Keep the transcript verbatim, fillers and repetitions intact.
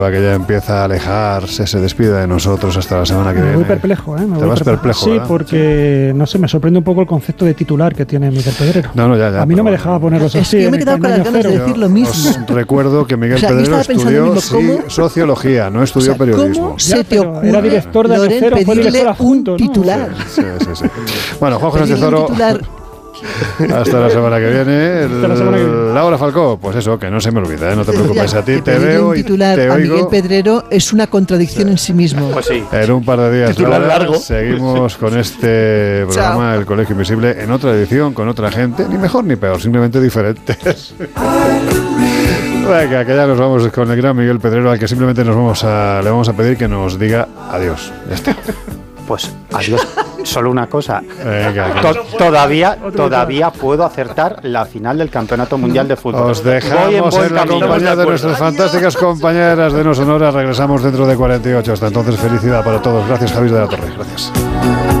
que ya empieza a alejarse, se despide de nosotros hasta la semana que me viene. voy perplejo, ¿eh? Me Te voy vas perplejo, Sí, ¿verdad? porque, sí. no sé, me sorprende un poco el concepto de titular que tiene Miguel Pedrero. No, no, ya, ya. A mí no me dejaba ponerlos Es así. que yo me he quedado con las ganas de decir lo mismo. Os recuerdo que Miguel O sea, yo Pedrero estaba pensando estudió mismo, sí, ¿cómo? sociología, no estudió O sea, periodismo. ¿cómo se te Ya, pero ocurre, era director de Loren, Cero, fue pedirle director adjunto, un ¿no? titular? Sí, sí, sí. Bueno, Juan José Pedirle un Tesoro, titular. hasta la semana que viene. Hasta la semana que viene. Laura Falcó, pues eso, que no se me olvida, ¿eh? No te preocupes, Ya, a ti que te pedirle veo un y titular te a Miguel oigo. Pedrero es una contradicción en sí mismo. Pues sí. En un par de días, Titular Laura, largo. seguimos con este programa, El Colegio Invisible, en otra edición, con otra gente, ni mejor ni peor, simplemente diferentes. Venga, que ya nos vamos con el gran Miguel Pedrero, al que simplemente nos vamos a, le vamos a pedir que nos diga adiós. Ya está. Pues adiós. Solo una cosa. Venga, que To- todavía, todavía puedo acertar la final del Campeonato Mundial de Fútbol. os Voy dejamos buen en la camino. compañía de nuestras fantásticas compañeras de No Sonora. Regresamos dentro de cuarenta y ocho. Hasta entonces, felicidad para todos. Gracias, Javier de la Torre. Gracias.